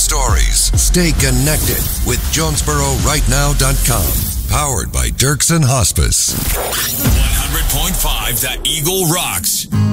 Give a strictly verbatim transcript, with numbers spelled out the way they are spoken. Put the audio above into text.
stories. Stay connected with Jonesboro Right Now dot com. Powered by Dirksen Hospice. one hundred point five The Eagle rocks.